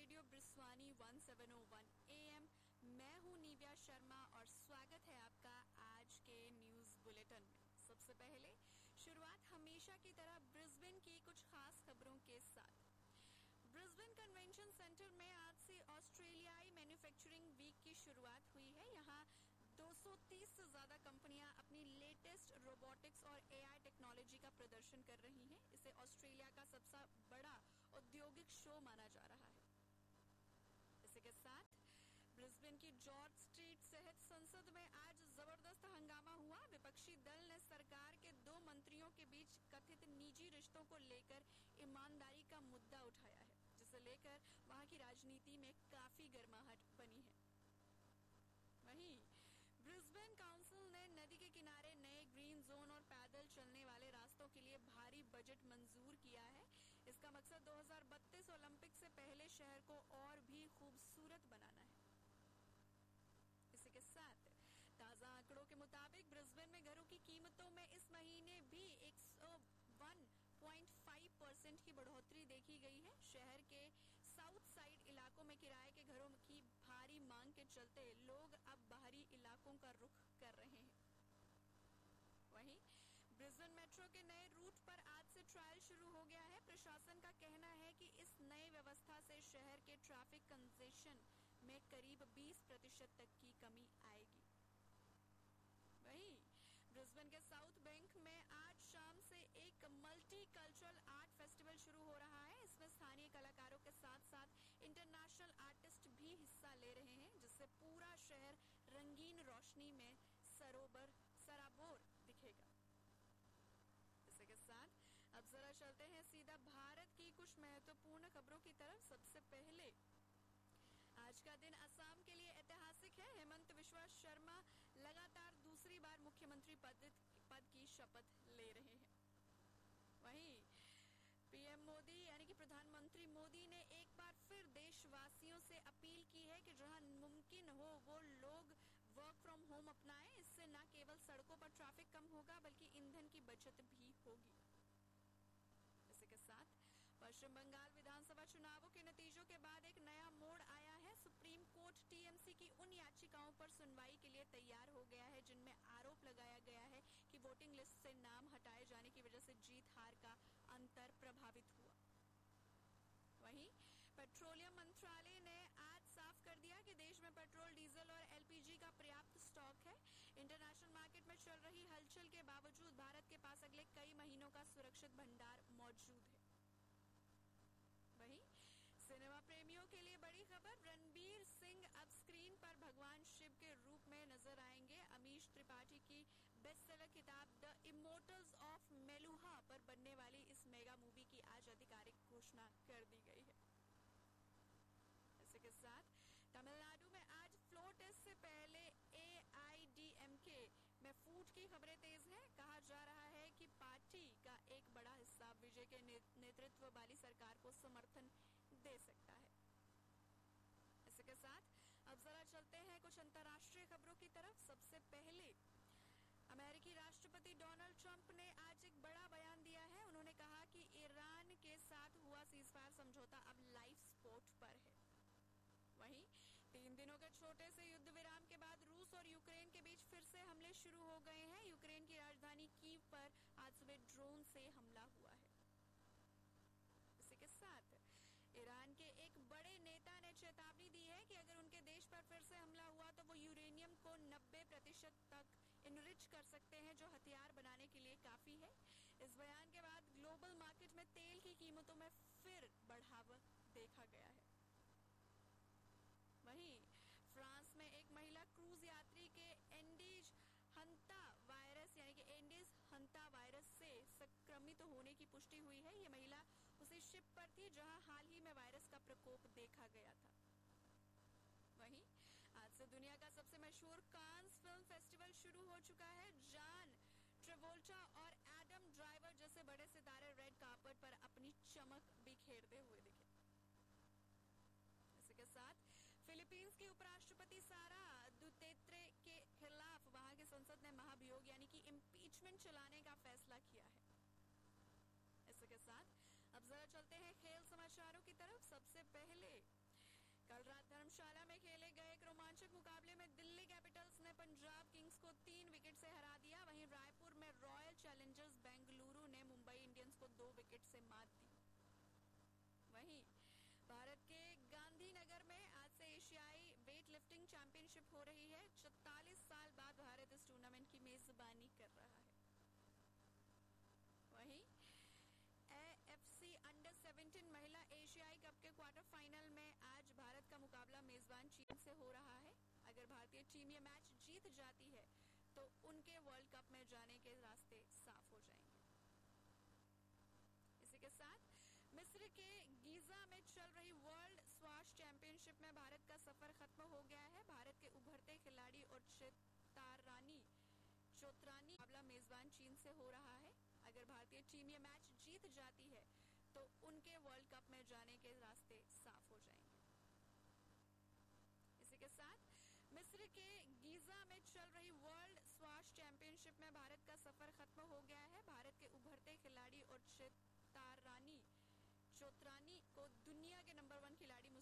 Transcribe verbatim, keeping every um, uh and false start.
Radio ब्रिस्वानी one seven O one A M. मैं हूं Nivea Sharma और स्वागत है आपका आज के न्यूज बुलेटिन में। सबसे पहले शुरुआत हमेशा की तरह ब्रिस्बेन की कुछ खास खबरों के साथ। ब्रिस्बेन कन्वेंशन सेंटर में आज से ऑस्ट्रेलियाई मैन्युफैक्चरिंग वीक की शुरुआत हुई है। यहाँ दो सौ तीस से ज्यादा कंपनियां अपनी लेटेस्ट रोबोटिक्स और एआई टेक्नोलॉजी का प्रदर्शन कर रही हैं। इसे ऑस्ट्रेलिया का सबसे बड़ा औद्योगिक शो माना जा रहा है। इसी के साथ ब्रिस्बेन की जॉर्ज स्ट्रीट स्थित संसद में आज जबरदस्त हंगामा हुआ। विपक्षी दल ने सरकार के दो मंत्रियों के बीच कथित निजी रिश्तों को लेकर ईमानदारी का मुद्दा उठाया है, जिसे लेकर वहां की राजनीति में काफी गर्माहट बनी है। वहीं ब्रिस्बेन काउंसिल ने नदी के किनारे नए ग्रीन जोन और पैदल चलने वाले रास्तों के लिए भारी बजट मंजूर किया है। इसका मकसद दो हज़ार बत्तीस ओलंपिक से पहले शहर को और भी खूबसूरत बनाना है। इसी के साथ ताजा आंकड़ों के मुताबिक ब्रिस्बेन में घरों की कीमतों में इस महीने भी एक सौ एक पॉइंट पाँच परसेंट की बढ़ोतरी देखी गई है। शहर के साउथ साइड इलाकों में किराए के घरों की भारी मांग के चलते लोग अब बाहरी इलाकों का रुख कर रहे हैं। वहीं ब्रिस्बेन मेट्रो के नए रूट पर आज से ट्रायल शुरू हो गया है। प्रशासन का कहना है कि इस नई व्यवस्था से शहर के ट्रैफिक कंजेशन में करीब बीस प्रतिशत तक की कमी आएगी। वहीं ब्रिस्बेन के साउथ बैंक में आज शाम से एक मल्टी कल्चरल आर्ट फेस्टिवल शुरू हो रहा है। इसमें स्थानीय कलाकारों के साथ साथ इंटरनेशनल आर्टिस्ट भी हिस्सा ले रहे हैं, जिससे पूरा शहर रंगीन रोशनी में सरोबर सराबोर दिखेगा। इसी के साथ अब जरा चलते हैं सीधा भारत की कुछ महत्वपूर्ण खबरों की तरफ। सबसे पहले आज का दिन असम के लिए ऐतिहासिक है। हेमंत बिस्वा शर्मा लगातार दूसरी बार मुख्यमंत्री पद, पद की शपथ ले रहे हैं। वहीं पीएम मोदी यानी कि प्रधानमंत्री मोदी ने एक बार फिर देशवासियों से अपील की है कि जहां मुमकिन हो वो लोग वर्क फ्रॉम होम अपनाएं। इससे न केवल सड़कों पर ट्रैफिक कम होगा बल्कि ईंधन की बचत भी होगी। इसी के साथ पश्चिम बंगाल विधानसभा चुनावों के नतीजों के बाद एक नया मोड़ आया है। सुप्रीम कोर्ट टीएमसी की उन याचिकाओं पर सुनवाई के लिए तैयार हो गया है जिनमें आरोप लगाया गया है कि वोटिंग लिस्ट से नाम हटाए जाने की वजह से जीत हार का अंतर प्रभावित हुआ। वहीं पेट्रोलियम मंत्रालय ने आज साफ कर दिया कि देश में पेट्रोल, डीजल और एलपीजी का पर्याप्त स्टॉक है। इंटरनेशनल मार्केट में चल रही हलचल के बावजूद भारत के पास अगले कई महीनों का सुरक्षित भंडार मौजूद है। वहीं सिनेमा प्रेमियों के लिए बड़ी खबर, रणबीर सिंह अब स्क्रीन पर भगवान शिव के रूप में नजर आएंगे। अमीश त्रिपाठी की बेस्टसेलर किताब द इमोर्टल्स ऑफ मेलुहा पर बनने वाली इस मेगा मूवी की आज आधिकारिक घोषणा कर दी गई है। इसी के साथ तमिलनाडु में आज फ्लोर टेस्ट से पहले एआईडीएमके में फूट की खबरें तेज हैं। कहा जा रहा है कि पार्टी का एक बड़ा हिस्सा विजय के नेतृत्व वाली सरकार को समर्थन दे सकता है। इसी के साथ अब जरा चलते हैं कुछ अंतर्राष्ट्रीय खबरों की तरफ। सबसे पहले अमेरिकी राष्ट्रपति डोनाल्ड ट्रंप ने आज एक बड़ा बयान दिया है। उन्होंने कहा कि ईरान के साथ हुआ सीजफायर समझौता अब लाइफ सपोर्ट पर है। वहीं तीन दिनों के छोटे से युद्ध विराम के बाद रूस और यूक्रेन के बीच फिर से हमले शुरू हो गए हैं। यूक्रेन की राजधानी कीव पर आज सुबह ड्रोन से हमला हुआ है। इसी के साथ ईरान के एक बड़े नेता ने चेतावनी दी है कि अगर उनके देश पर फिर से हमला हुआ तो वो यूरेनियम को नब्बे प्रतिशत तक इनरिच कर सकते हैं, जो हथियार बनाने के लिए काफी है। इस बयान के बाद ग्लोबल मार्केट में तेल की कीमतों में फिर बढ़ावा देखा गया है। वहीं फ्रांस में एक महिला क्रूज यात्री के एंडीज हंता वायरस यानी कि एंडीज हंता वायरस से संक्रमित होने की पुष्टि हुई है। ये महिला उसी शिप पर थी जहां हाल ही में वायरस का प्रकोप देखा गया था। वहीं आज से दुनिया का सबसे मशहूर कांस फिल्म फेस्टिवल शुरू हो चुका है। जॉन ट्रेवोल्टा और एडम ड्राइवर जैसे बड़े सितारे रेड कार्पेट पर अपनी चमक बिखेरते हुए दिखे। इसी के साथ फिलीपींस की उपराष्ट्रपति सारा दुतेर्ते के खिलाफ वहां की संसद ने महाभियोग यानी कि इम्पीचमेंट चलाने का फैसला किया है। इसी के साथ अब जरा चलते हैं खेल समाचारों की तरफ। सबसे पहले कल रात धर्मशाला में खेले गए एक रोमांचक मुकाबले में दिल्ली कैपिटल्स ने पंजाब किंग्स को तीन विकेट से हरा दिया। वहीं रायपुर में रॉयल चैलेंजर्स बेंगलुरु ने मुंबई इंडियंस को दो विकेट से मात दी। वहीं भारत के गांधीनगर में आज से एशियाई वेट लिफ्टिंग चैंपियनशिप हो रही है। चौतालीस साल बाद भारत इस टूर्नामेंट की मेजबानी कर रहा है। वहीं एएफसी अंडर सत्रह महिला एशियाई कप के क्वार्टर फाइनल में आज भारत का मुकाबला मेजबान चीन से हो रहा है। अगर भारतीय टीम ये मैच जीत जाती है तो उनके वर्ल्ड कप में जाने के रास्ते साफ हो जाएंगे। इसी के साथ मिस्र के गीजा में चल रही वर्ल्ड स्क्वैश चैंपियनशिप में भारत का सफर खत्म हो गया है। भारत के उभरते खिलाड़ी और चितारानी चोत्रानी मुकाबला मेजबान चीन से हो रहा है। अगर भारतीय टीम ये मैच जीत जाती है तो उनके वर्ल्ड कप में जाने के रास्ते साफ हो जाएंगे। इसी के साथ मिस्र के गीजा में चल रही वर्ल्ड स्क्वैश चैंपियनशिप में भारत का सफर खत्म हो गया है। भारत के उभरते खिलाड़ी और चितारानी चोत्रानी को दुनिया के नंबर वन खिलाड़ी